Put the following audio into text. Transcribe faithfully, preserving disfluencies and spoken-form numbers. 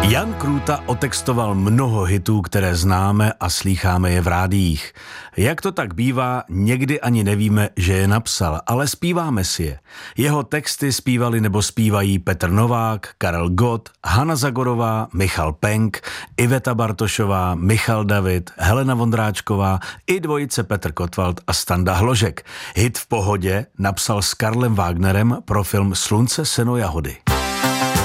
Jan Krůta otextoval mnoho hitů, které známe a slýcháme je v rádiích. Jak to tak bývá, někdy ani nevíme, že je napsal, ale zpíváme si je. Jeho texty zpívali nebo zpívají Petr Novák, Karel Gott, Hana Zagorová, Michal Penk, Iveta Bartošová, Michal David, Helena Vondráčková i dvojice Petr Kottwald a Standa Hložek. Hit V pohodě napsal s Karlem Wagnerem pro film Slunce, seno, jahody.